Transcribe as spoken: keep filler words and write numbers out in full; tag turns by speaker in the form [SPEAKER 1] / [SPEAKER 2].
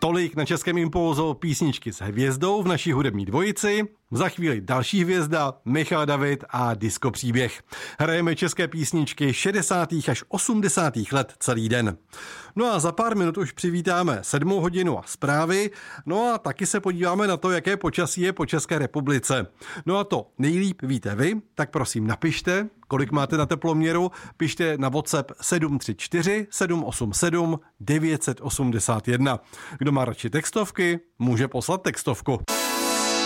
[SPEAKER 1] Tolik na Českém impulzu písničky s hvězdou v naší hudební dvojici. Za chvíli další hvězda, Michal David a disco příběh. Hrajeme české písničky šedesátých až osmdesátých let celý den. No a za pár minut už přivítáme sedmou hodinu a zprávy. No a taky se podíváme na to, jaké počasí je po České republice. No a to nejlíp víte vy, tak prosím napište, kolik máte na teploměru. Pište na WhatsApp sedm tři čtyři sedm osm sedm devět osm jedna. Kdo má radši textovky, může poslat textovku.